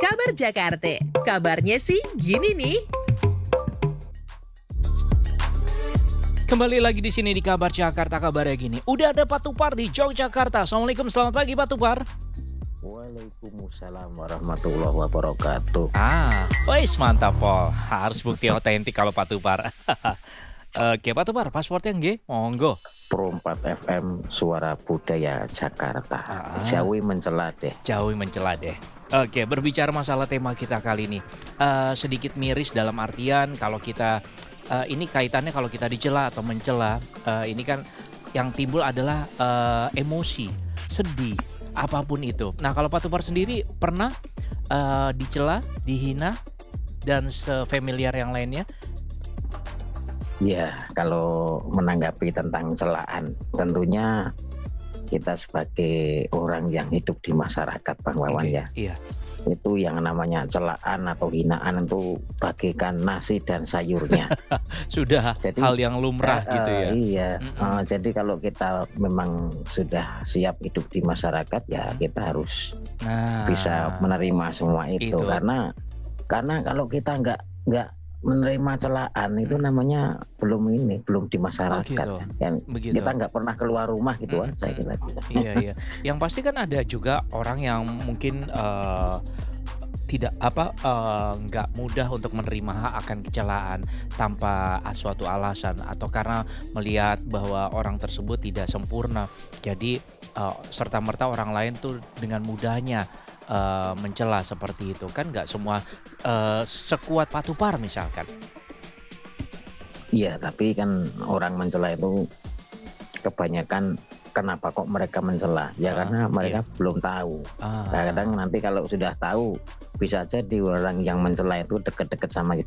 Kabar Jakarta. Kabarnya sih gini nih. Kembali lagi di sini di Kabar Jakarta, kabarnya gini. Udah ada Pak Tupar di Yogyakarta. Assalamualaikum, selamat pagi Pak Tupar. Waalaikumsalam warahmatullahi wabarakatuh. Wes mantap Pol. Harus bukti otentik kalau Pak Tupar. Oke Pak Tupar, pasportnya nggih? Monggo. Pro 4 FM Suara Budaya Jakarta. Jauhi mencela deh. Jauhi mencela deh. Oke, berbicara masalah tema kita kali ini, sedikit miris dalam artian kalau kita ini kaitannya kalau kita dicela atau mencela, ini kan yang timbul adalah emosi, sedih, apapun itu. Nah, kalau Pak Tupar sendiri pernah dicela, dihina, dan sefamiliar yang lainnya? Ya, kalau menanggapi tentang celaan, tentunya kita sebagai orang yang hidup di masyarakat, Bang Wawan ya. Iya. Itu yang namanya celaan atau hinaan itu bagaikan nasi dan sayurnya. Sudah Jadi, hal yang lumrah gitu ya. Iya. Jadi kalau kita memang sudah siap hidup di masyarakat ya kita harus bisa menerima semua itu. Karena kalau kita nggak menerima celaan itu namanya belum di masyarakat. Kita nggak pernah keluar rumah gitu aja kita bilang. Iya. Yang pasti kan ada juga orang yang mungkin nggak mudah untuk menerima akan kecelaan tanpa suatu alasan atau karena melihat bahwa orang tersebut tidak sempurna. Jadi serta-merta orang lain tuh dengan mudahnya mencela seperti itu. Kan nggak semua sekuat Pak Tupar misalkan. Iya, tapi kan orang mencela itu kebanyakan kenapa kok mereka mencela? Ya karena mereka belum tahu. Kadang nanti kalau sudah tahu bisa jadi orang yang mencela itu dekat-dekat sama